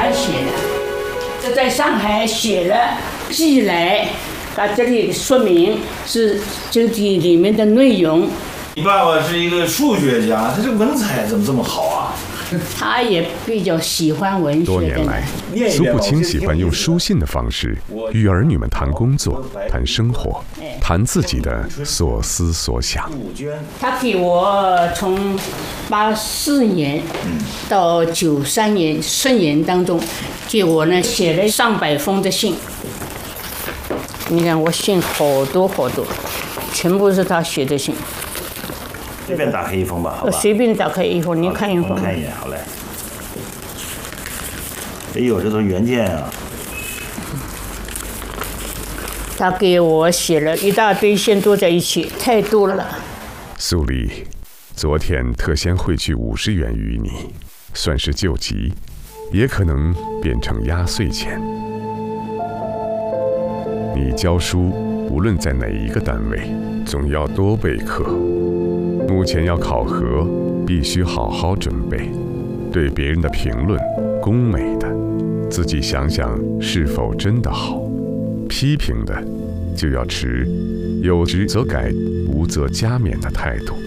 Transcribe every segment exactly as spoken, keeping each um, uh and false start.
他写的，这在上海写了寄来，他这里说明是这里面的内容。 你爸爸是一个数学家，他这文采怎么这么好啊？ 他也比较喜欢文学的。 多年来，苏步青喜欢用书信的方式与儿女们谈工作、谈生活、谈自己的所思所想。 他给我从八四年到九三年十年当中，给我呢写了上百封的信。你看我信好多好多，全部是他写的信。 随便打开一封吧，好吧？ 随便打开一封，您看一封。 看一眼，好嘞。哎呦，这都原件啊！ 他给我写了一大堆信，都在一起，太多了。 苏丽，昨天特先汇去五十元于你，算是救急，也可能变成压岁钱。你教书，无论在哪一个单位，总要多备课。目前要考核，必须好好准备。对别人的评论，恭美的，自己想想是否真的好；批评的，就要持有之则改，无则加勉的态度。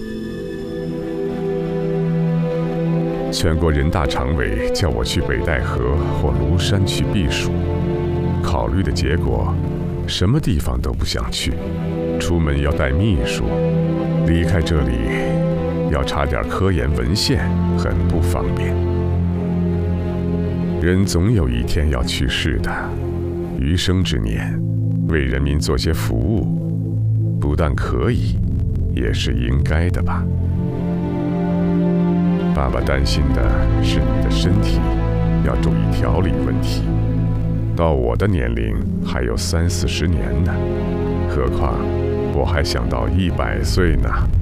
全国人大常委叫我去北戴河或庐山去避暑，考虑的结果，什么地方都不想去。出门要带秘书，离开这里要查点科研文献，很不方便。人总有一天要去世的，余生之年，为人民做些服务，不但可以，也是应该的吧。爸爸担心的是你的身体，要注意调理问题。到我的年龄还有三四十年呢，何况我还想到一百岁呢。